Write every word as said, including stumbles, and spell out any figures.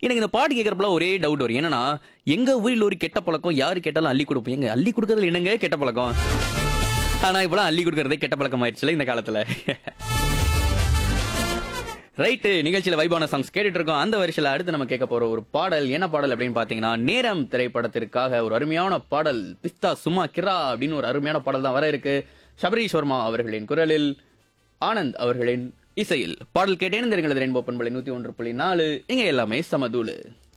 எனக்கு இந்த பாட்டு கேட்கறப்பல ஒரே டவுட் வரும். என்னன்னா, எங்க ஊரில் ஒரு கெட்ட பழக்கம், யாரு கேட்டாலும் அள்ளி கொடுப்போம். எங்க அள்ளி கொடுக்கறதுல என்னங்க கெட்ட பழக்கம்? ஆனா இப்பெல்லாம் அள்ளி கொடுக்கறதே கெட்ட பழக்கம் ஆயிடுச்சுல இந்த காலத்துல. ரைட்டு, நிகழ்ச்சியில வைபான சாங்ஸ் கேட்டுட்டு இருக்கோம். அந்த வரிசையில அடுத்து நம்ம கேட்க போற ஒரு பாடல் என்ன பாடல் அப்படின்னு பாத்தீங்கன்னா, நேரம் திரைப்படத்திற்காக ஒரு அருமையான பாடல், பிஸ்தா சும்மா கிரா அப்படின்னு ஒரு அருமையான பாடல் தான் வர இருக்கு. சபரீஷ் வர்மா அவர்களின் குரலில், ஆனந்த் அவர்களின் இசையில் பாடல் கேட்டேன். தெரியுங்களது ரெயின்போ பண்பலை நூத்தி ஒன்று புள்ளி நாலு, இங்க எல்லாமே சமதூளு.